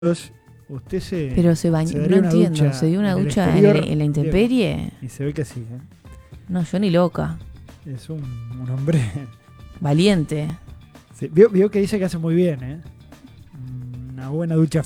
Usted se. Pero se bañó, no daría una entiendo, ducha ¿se dio una en el ducha exterior, en la intemperie? Diego. Y se ve que sí, ¿eh? No, yo ni loca. Es un hombre. Valiente. Sí, vio que dice que hace muy bien, ¿eh? Una buena ducha